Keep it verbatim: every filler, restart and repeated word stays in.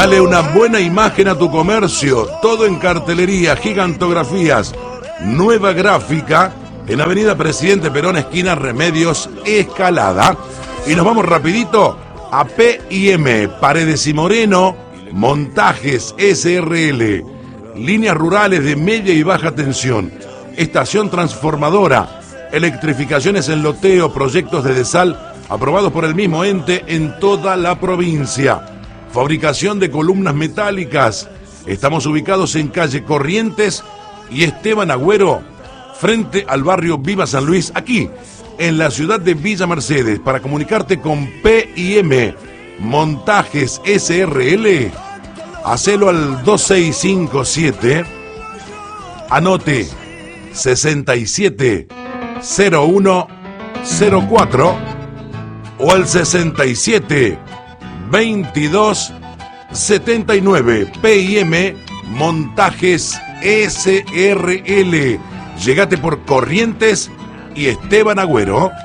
Dale una buena imagen a tu comercio, todo en cartelería, gigantografías, nueva gráfica, en Avenida Presidente Perón, esquina Remedios, Escalada. Y nos vamos rapidito a P y M, Paredes y Moreno, Montajes S R L, líneas rurales de media y baja tensión, estación transformadora, electrificaciones en loteo, proyectos de desal aprobados por el mismo ente en toda la provincia. Fabricación de columnas metálicas. Estamos ubicados en calle Corrientes y Esteban Agüero, frente al barrio Viva San Luis, aquí en la ciudad de Villa Mercedes. Para comunicarte con P y M Montajes S R L, hacelo al dos seis cinco siete, anote sesenta y siete cero uno cero cuatro o al sesenta y siete veintidós setenta y nueve. P y M Montajes S R L. Llegate por Corrientes y Esteban Agüero.